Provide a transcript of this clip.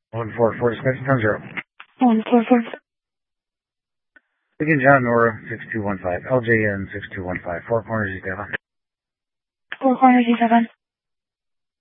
144, discussion time 0. 144. Begin John Nora 6215, LJN 6215, Four Corners E7. Four Corners E7.